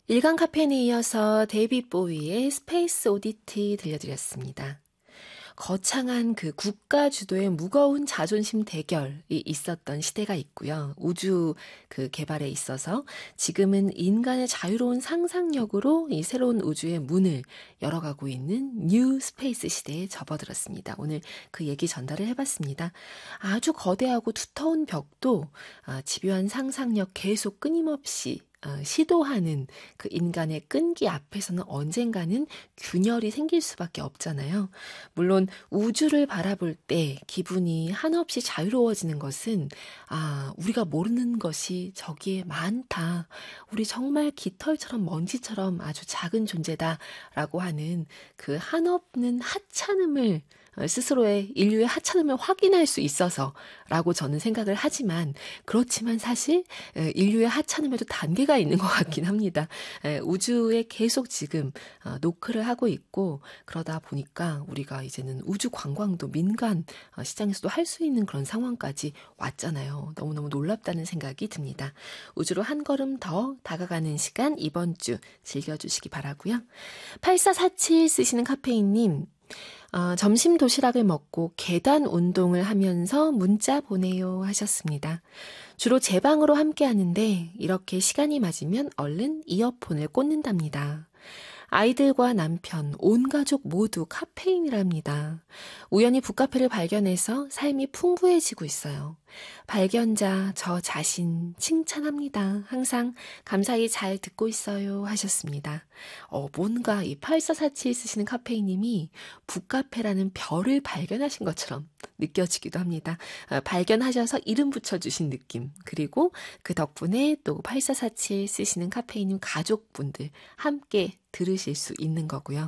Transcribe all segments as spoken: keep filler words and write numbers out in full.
일간 카페인에 이어서 데이빗 보위의 스페이스 오디티 들려드렸습니다. 거창한 그 국가 주도의 무거운 자존심 대결이 있었던 시대가 있고요. 우주 그 개발에 있어서 지금은 인간의 자유로운 상상력으로 이 새로운 우주의 문을 열어가고 있는 뉴 스페이스 시대에 접어들었습니다. 오늘 그 얘기 전달을 해봤습니다. 아주 거대하고 두터운 벽도 아, 집요한 상상력 계속 끊임없이 어, 시도하는 그 인간의 끈기 앞에서는 언젠가는 균열이 생길 수밖에 없잖아요. 물론 우주를 바라볼 때 기분이 한없이 자유로워지는 것은 아, 우리가 모르는 것이 저기에 많다. 우리 정말 깃털처럼 먼지처럼 아주 작은 존재다라고 하는 그 한없는 하찮음을 어, 스스로의 인류의 하찮음을 확인할 수 있어서라고 저는 생각을 하지만 그렇지만 사실 에, 인류의 하찮음에도 단계가 있는 것 같긴 합니다. 에, 우주에 계속 지금 어, 노크를 하고 있고 그러다 보니까 우리가 이제는 우주 관광도 민간 어, 시장에서도 할 수 있는 그런 상황까지 왔잖아요. 너무너무 놀랍다는 생각이 듭니다. 우주로 한 걸음 더 다가가는 시간 이번 주 즐겨주시기 바라고요. 팔사사칠 쓰시는 카페인님 어, 점심 도시락을 먹고 계단 운동을 하면서 문자 보내요 하셨습니다. 주로 제 방으로 함께 하는데 이렇게 시간이 맞으면 얼른 이어폰을 꽂는답니다. 아이들과 남편, 온 가족 모두 카페인이랍니다. 우연히 북카페를 발견해서 삶이 풍부해지고 있어요. 발견자, 저 자신 칭찬합니다. 항상 감사히 잘 듣고 있어요 하셨습니다. 어, 뭔가 이 팔사사칠 쓰시는 카페인님이 북카페라는 별을 발견하신 것처럼 느껴지기도 합니다. 어, 발견하셔서 이름 붙여주신 느낌. 그리고 그 덕분에 또 팔사사칠 쓰시는 카페인님 가족분들 함께 들으실 수 있는 거고요.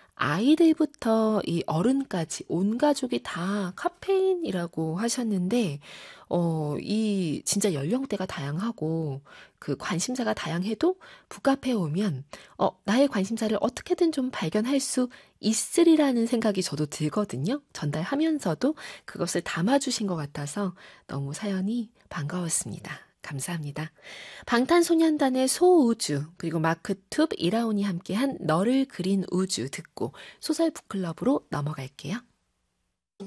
아이들부터 이 어른까지 온 가족이 다 카페인이라고 하셨는데, 어, 이 진짜 연령대가 다양하고 그 관심사가 다양해도 북카페에 오면, 어, 나의 관심사를 어떻게든 좀 발견할 수 있으리라는 생각이 저도 들거든요. 전달하면서도 그것을 담아주신 것 같아서 너무 사연이 반가웠습니다. 감사합니다. 방탄소년단의 소우주 그리고 마크 툽 이라온이 함께한 너를 그린 우주 듣고 소설 북클럽으로 넘어갈게요.